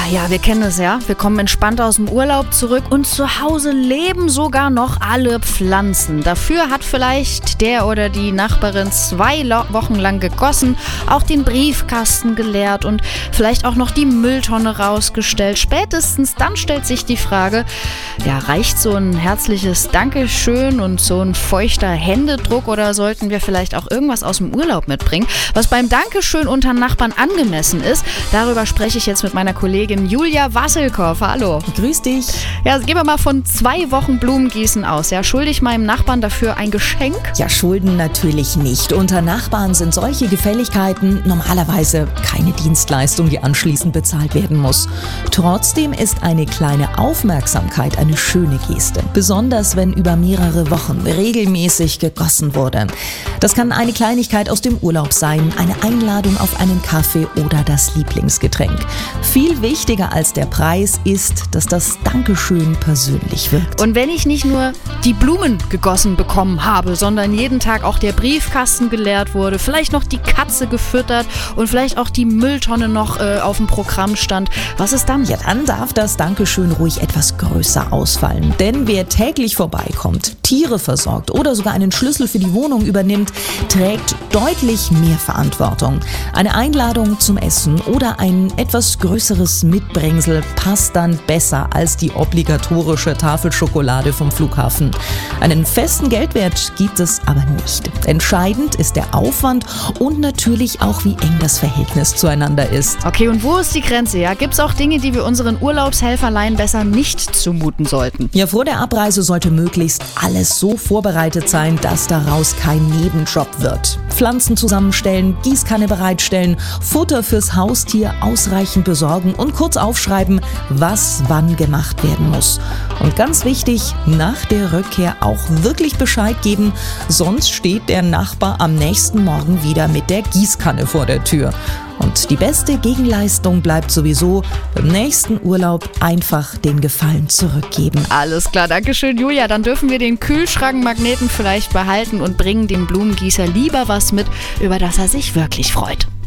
Ja, wir kennen es ja. Wir kommen entspannt aus dem Urlaub zurück und zu Hause leben sogar noch alle Pflanzen. Dafür hat vielleicht der oder die Nachbarin 2 Wochen lang gegossen, auch den Briefkasten geleert und vielleicht auch noch die Mülltonne rausgestellt. Spätestens dann stellt sich die Frage, ja, reicht so ein herzliches Dankeschön und so ein feuchter Händedruck oder sollten wir vielleicht auch irgendwas aus dem Urlaub mitbringen, was beim Dankeschön unter Nachbarn angemessen ist? Darüber spreche ich jetzt mit meiner Kollegin Julia Wasselkoff. Hallo. Grüß dich. Ja, gehen wir mal von 2 Wochen Blumengießen aus. Ja, schulde ich meinem Nachbarn dafür ein Geschenk? Ja, Schulden natürlich nicht. Unter Nachbarn sind solche Gefälligkeiten normalerweise keine Dienstleistung, die anschließend bezahlt werden muss. Trotzdem ist eine kleine Aufmerksamkeit eine schöne Geste. Besonders wenn über mehrere Wochen regelmäßig gegossen wurde. Das kann eine Kleinigkeit aus dem Urlaub sein, eine Einladung auf einen Kaffee oder das Lieblingsgetränk. Viel wichtiger als der Preis ist, dass das Dankeschön persönlich wirkt. Und wenn ich nicht nur die Blumen gegossen bekommen habe, sondern jeden Tag auch der Briefkasten geleert wurde, vielleicht noch die Katze gefüttert und vielleicht auch die Mülltonne noch auf dem Programm stand, was ist dann? Ja, dann darf das Dankeschön ruhig etwas größer ausfallen. Denn wer täglich vorbeikommt, Tiere versorgt oder sogar einen Schlüssel für die Wohnung übernimmt, trägt deutlich mehr Verantwortung. Eine Einladung zum Essen oder ein etwas größeres Mitbringsel passt dann besser als die obligatorische Tafel Schokolade vom Flughafen. Einen festen Geldwert gibt es aber nicht. Entscheidend ist der Aufwand und natürlich auch, wie eng das Verhältnis zueinander ist. Okay, und wo ist die Grenze? Ja? Gibt es auch Dinge, die wir unseren Urlaubshelferlein besser nicht zumuten sollten? Ja, vor der Abreise sollte möglichst alles so vorbereitet sein, dass daraus kein Nebenjob wird. Pflanzen zusammenstellen, Gießkanne bereitstellen, Futter fürs Haustier ausreichend besorgen und kurz aufschreiben, was wann gemacht werden muss. Und ganz wichtig, nach der Rückkehr auch wirklich Bescheid geben, sonst steht der Nachbar am nächsten Morgen wieder mit der Gießkanne vor der Tür. Und die beste Gegenleistung bleibt sowieso beim nächsten Urlaub einfach den Gefallen zurückgeben. Alles klar, danke schön, Julia. Dann dürfen wir den Kühlschrankmagneten vielleicht behalten und bringen dem Blumengießer lieber was mit, über das er sich wirklich freut.